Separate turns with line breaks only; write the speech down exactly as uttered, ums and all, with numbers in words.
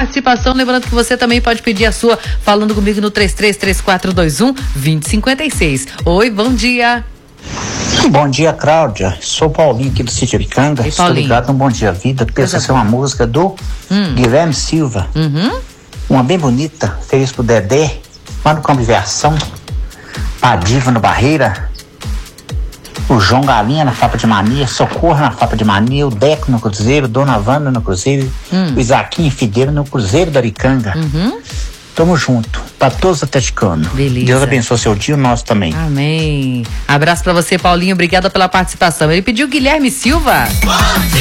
participação. Lembrando que você também pode pedir a sua falando comigo no três três três quatro dois um, dois zero cinco seis. Oi, bom dia.
Bom dia, Cláudia. Sou Paulinho aqui do Sítio Aricanga.
Ei,
Estou ligado no Bom Dia Vida. Pensa ser uma música do hum. Guilherme Silva.
Uhum.
Uma bem bonita. Feliz pro Dedé. Mano com Aviação. Padiva no Barreira. O João Galinha na Fapa de Mania. Socorro na Fapa de Mania. O Deco no Cruzeiro. Dona Wanda no Cruzeiro. Hum. O Isaquinho Fideiro no Cruzeiro da Aricanga.
Uhum.
Tamo junto, pra todos os atleticanos.
Beleza.
Deus abençoe seu dia e o nosso também.
Amém. Abraço pra você, Paulinho. Obrigada pela participação. Ele pediu Guilherme Silva.